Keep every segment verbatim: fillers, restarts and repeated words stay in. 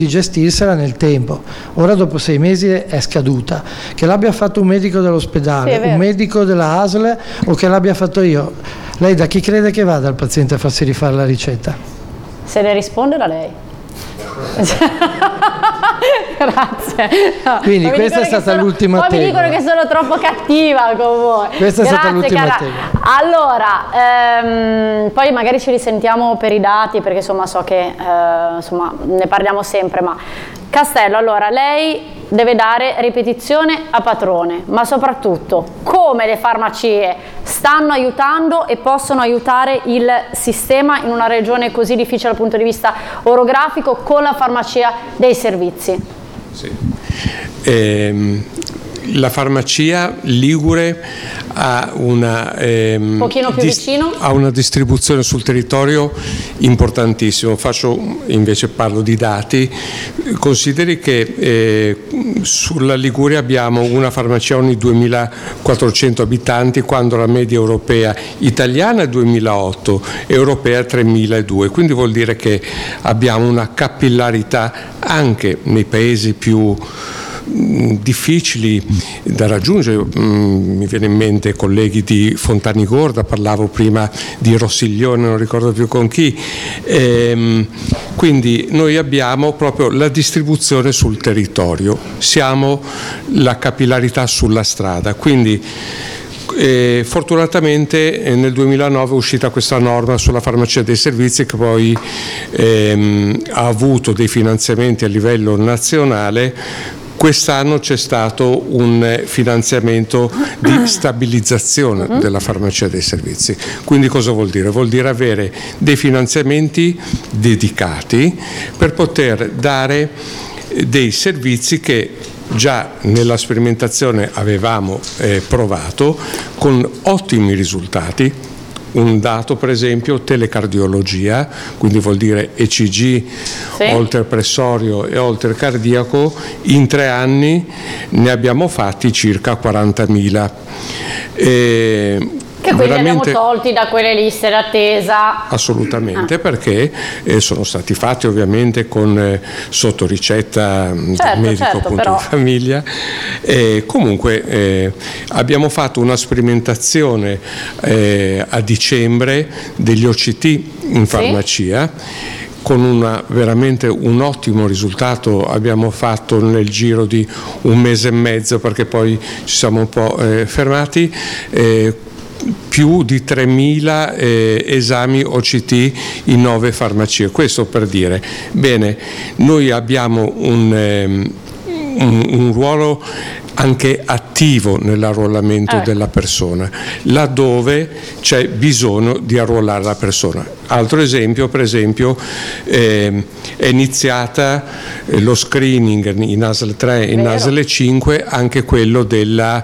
di gestirsela nel tempo. Ora dopo sei mesi è scaduta. Che l'abbia fatto un medico dell'ospedale, sì, un medico della A S L o che l'abbia fatto io, lei da chi crede che vada il paziente a farsi rifare la ricetta? Se le risponde da lei. Grazie. No, quindi questa è stata l'ultima tegola. Poi mi dicono che sono troppo cattiva con voi. Questa è Grazie, stata l'ultima cara. tegola. Allora, ehm, poi magari ci risentiamo per i dati, perché insomma so che eh, insomma, ne parliamo sempre, ma Castello, allora lei deve dare ripetizione a padrone, ma soprattutto come le farmacie stanno aiutando e possono aiutare il sistema in una regione così difficile dal punto di vista orografico con la farmacia dei servizi. Sì. Ehm, la farmacia ligure ha una, ehm, pochino più vicino? ha una distribuzione sul territorio importantissimo. Faccio, invece parlo di dati. Consideri che eh, sulla Liguria abbiamo una farmacia ogni duemilaquattrocento abitanti, quando la media europea italiana è duemilaotto, europea tremiladue, quindi vuol dire che abbiamo una capillarità anche nei paesi più difficili da raggiungere. Mi viene in mente colleghi di Fontanigorda, parlavo prima di Rossiglione, non ricordo più con chi, ehm, quindi noi abbiamo proprio la distribuzione sul territorio, siamo la capillarità sulla strada, quindi Eh, fortunatamente eh, nel duemilanove è uscita questa norma sulla farmacia dei servizi, che poi ehm, ha avuto dei finanziamenti a livello nazionale. Quest'anno c'è stato un finanziamento di stabilizzazione uh-huh. della farmacia dei servizi. Quindi cosa vuol dire? Vuol dire avere dei finanziamenti dedicati per poter dare dei servizi che già nella sperimentazione avevamo eh, provato con ottimi risultati. Un dato, per esempio, telecardiologia, quindi vuol dire E C G, sì. oltre pressorio e oltre cardiaco, in tre anni ne abbiamo fatti circa quarantamila. E che quindi abbiamo tolti da quelle liste d'attesa. Assolutamente, ah. perché eh, sono stati fatti ovviamente con eh, sotto ricetta certo, del medico certo, appunto però. di famiglia. E comunque eh, abbiamo fatto una sperimentazione eh, a dicembre degli O C T in farmacia. Sì. Con una, veramente un ottimo risultato abbiamo fatto nel giro di un mese e mezzo, perché poi ci siamo un po' eh, fermati. Eh, più di tremila eh, esami O C T in nove farmacie. Questo per dire, bene, noi abbiamo un, um, un, un ruolo anche attivo nell'arruolamento eh. della persona, laddove c'è bisogno di arruolare la persona. Altro esempio, per esempio, eh, è iniziata eh, lo screening in A S L tre e in A S L cinque, anche quello della,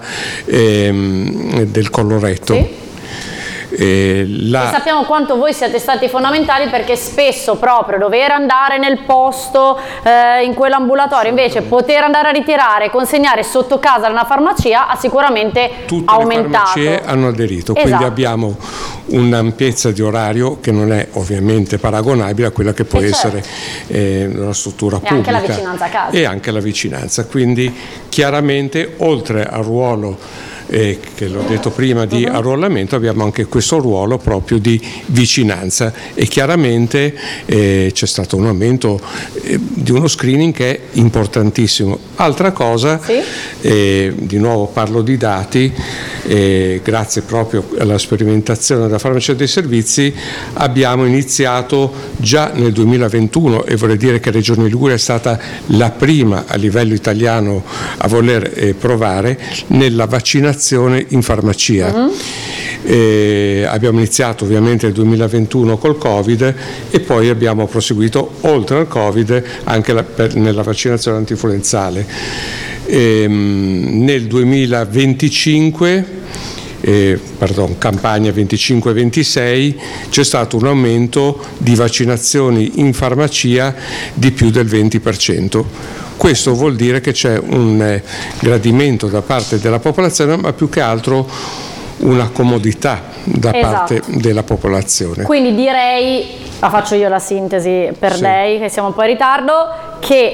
ehm, del coloretto. Sì. Eh, la... E sappiamo quanto voi siate stati fondamentali, perché spesso proprio dover andare nel posto, eh, in quell'ambulatorio, invece poter andare a ritirare, consegnare sotto casa una farmacia, ha sicuramente tutte aumentato. Le farmacie hanno aderito, esatto. Quindi abbiamo un'ampiezza di orario che non è ovviamente paragonabile a quella che può e essere certo. eh, una struttura e pubblica. E anche la vicinanza a casa. E anche la vicinanza, quindi chiaramente oltre al ruolo Eh, che l'ho detto prima di uh-huh. arruolamento, abbiamo anche questo ruolo proprio di vicinanza, e chiaramente eh, c'è stato un aumento eh, di uno screening che è importantissimo. Altra cosa, sì? eh, di nuovo parlo di dati, eh, grazie proprio alla sperimentazione della farmacia dei servizi abbiamo iniziato già nel duemilaventuno, e vorrei dire che Regione Liguria è stata la prima a livello italiano a voler eh, provare nella vaccinazione in farmacia. Uh-huh. Eh, abbiamo iniziato ovviamente nel duemilaventuno col Covid e poi abbiamo proseguito oltre al Covid anche la, per, nella vaccinazione antinfluenzale. Eh, nel duemilaventicinque Eh, pardon, campagna venticinque ventisei, c'è stato un aumento di vaccinazioni in farmacia di più del venti per cento. Questo vuol dire che c'è un eh, gradimento da parte della popolazione, ma più che altro una comodità da esatto. parte della popolazione. Quindi direi, la faccio io la sintesi per sì. lei, che siamo un po' in ritardo, che